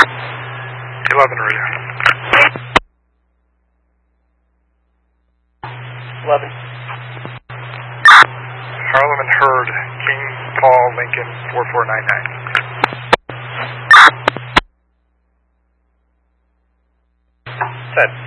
11 radio. 11. Harlem and Hurd, King, Paul, Lincoln, 4499. 10.